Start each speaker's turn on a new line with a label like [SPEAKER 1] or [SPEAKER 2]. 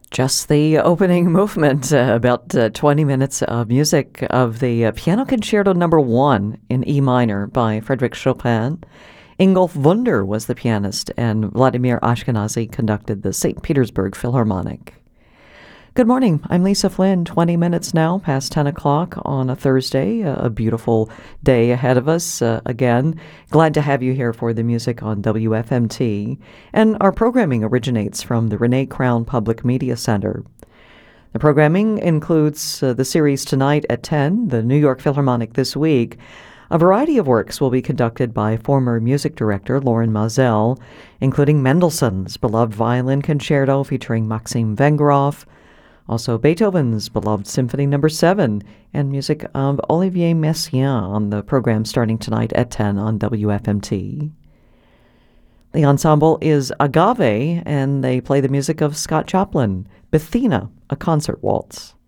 [SPEAKER 1] Just the opening movement, about 20 minutes of music of the Piano Concerto Number 1 in E minor by Frédéric Chopin. Ingolf Wunder was the pianist, and Vladimir Ashkenazy conducted the St. Petersburg Philharmonic. Good morning. I'm Lisa Flynn. 20 minutes now past 10 o'clock on a Thursday. A beautiful day ahead of us. Again, glad to have you here for the music on WFMT. And our programming originates from the Renee Crown Public Media Center. The programming includes the series Tonight at 10, the New York Philharmonic This Week. A variety of works will be conducted by former music director Loren Maazel, including Mendelssohn's beloved violin concerto featuring Maxim Vengerov, also Beethoven's beloved Symphony No. 7, and music of Olivier Messiaen on the program starting tonight at 10 on WFMT. The ensemble is Agave, and they play the music of Scott Joplin, Bethina, a concert waltz.